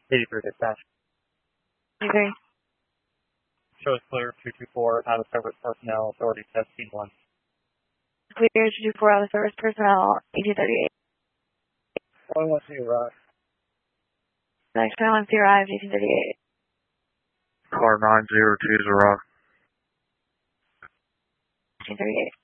83 dispatch. 83. Shows clear 224 out of service personnel, authority 17-1. Clear 224 out of service personnel, 1838. 110 arrived. Next 110 arrived, 1838. Car 902 is arrived. 1838.